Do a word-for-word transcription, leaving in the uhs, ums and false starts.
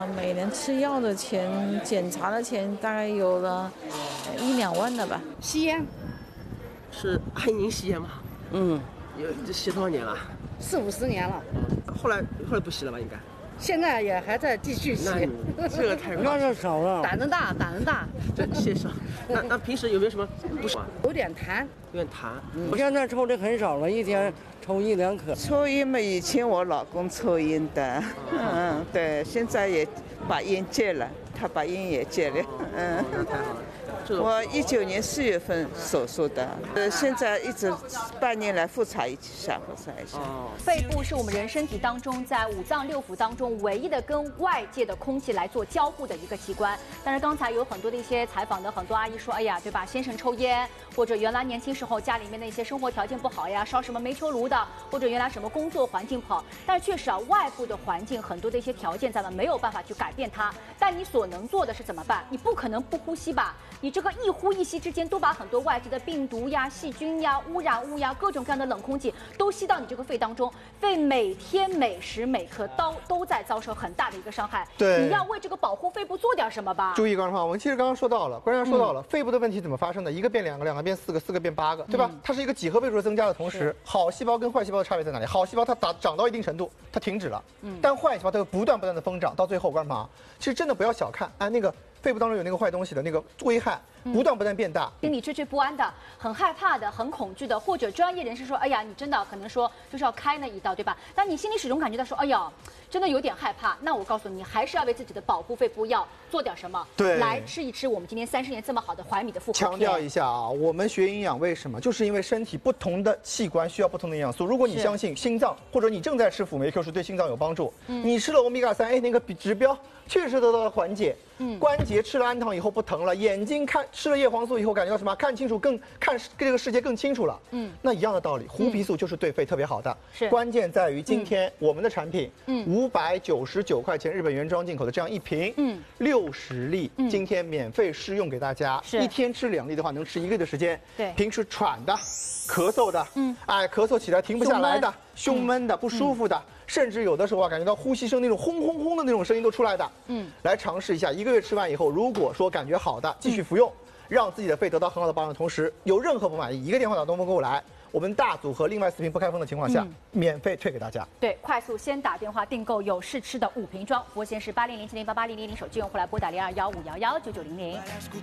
每年吃药的钱、检查的钱大概有了一两万的吧。 吸烟是阿姨您吸烟吗？ 嗯， 有这吸多少年了？ 四五十年了， 嗯，后来后来不吸了吧？应该。 现在也还在继续吸。 那你这个太那是少了。 胆子大，胆子大。 这谢少。那那平时有没有什么不爽？ 有点痰， 有点痰。 我现在抽的很少了，一天抽一两颗。 抽烟嘛，以前我老公抽烟的，嗯，对，现在也把烟戒了，他把烟也戒了，嗯。 那太好了。 我一九年四月份手术的，呃，现在一直半年来复查一下，复查一下。 肺部是我们人身体当中在五脏六腑当中唯一的跟外界的空气来做交互的一个器官。但是刚才有很多的一些采访的很多阿姨说，哎呀，对吧？先生抽烟，或者原来年轻时候家里面的一些生活条件不好呀，烧什么煤球炉的，或者原来什么工作环境不好。但是确实啊，外部的环境很多的一些条件咱们没有办法去改变它。但你所能做的是怎么办？你不可能不呼吸吧？你这个一呼一吸之间，都把很多外界的病毒呀、细菌呀、污染物呀、各种各样的冷空气都吸到你这个肺当中。肺每天每时每刻都都在遭受很大的一个伤害。 对， 你要为这个保护肺部做点什么吧。 注意，观众朋友，我们其实刚刚说到了，关键说到了、嗯、肺部的问题怎么发生的？一个变两个，两个变四个，四个变八个，对吧？嗯、它是一个几何倍数的增加的同时，好细胞跟坏细胞的差别在哪里？好细胞它长长到一定程度，它停止了，嗯，但坏细胞它会不断不断的疯长，到最后干嘛？其实真的不要小看，哎，那个肺部当中有那个坏东西的那个危害。不断不断变大， 心里惴惴不安的，很害怕的，很恐惧的，或者专业人士说，哎呀，你真的可能说就是要开那一刀，对吧？但你心里始终感觉到说，哎呀，真的有点害怕。那我告诉你，还是要为自己的保护肺部要做点什么。 对， 来吃一吃我们今天三十年这么好的怀米的复合片。 强调一下啊，我们学营养为什么？就是因为身体不同的器官需要不同的营养素。如果你相信心脏，或者你正在吃辅酶 Q 十对心脏有帮助，嗯、你吃了欧米伽三，哎，那个指标确实得到了缓解。嗯，关节吃了氨糖以后不疼了，眼睛看吃了叶黄素以后感觉到什么？看清楚更看这个世界更清楚了。嗯，那一样的道理，胡皮素就是对肺特别好的。是，关键在于今天我们的产品，嗯，五百九十九块钱日本原装进口的这样一瓶，嗯，六十粒，今天免费试用给大家。是，一天吃两粒的话，能吃一个月的时间。对，平时喘的、咳嗽的，嗯，哎，咳嗽起来停不下来的、胸闷的、不舒服的。甚至有的时候啊，感觉到呼吸声那种轰轰轰的那种声音都出来的，嗯，来尝试一下，一个月吃完以后，如果说感觉好的，继续服用，嗯、让自己的肺得到很好的保养的同时，有任何不满意，一个电话打东风购物来，我们大组合另外四瓶不开封的情况下，嗯、免费退给大家。 对，快速先打电话订购有试吃的五瓶装，拨线是八零零七零八八零零零，手机用户来拨打零二幺五幺幺九九零零。